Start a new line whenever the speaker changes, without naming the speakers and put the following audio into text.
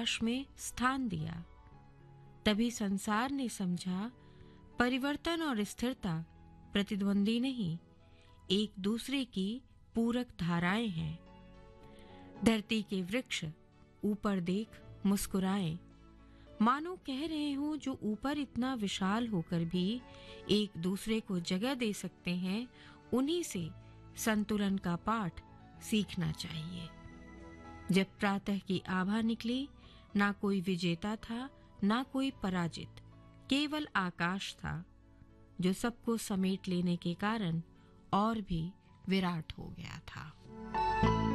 आकाश में स्थान दिया। तभी संसार ने समझा परिवर्तन और स्थिरता प्रतिद्वंदी नहीं, एक दूसरे की पूरक धाराएं हैं। धरती के वृक्ष ऊपर देख मुस्कुराए, मानो कह रहे हो जो ऊपर इतना विशाल होकर भी एक दूसरे को जगह दे सकते हैं, उन्हीं से संतुलन का पाठ सीखना चाहिए। जब प्रातः की आभा निकली, ना कोई विजेता था ना कोई पराजित, केवल आकाश था जो सबको समेट लेने के कारण और भी विराट हो गया था।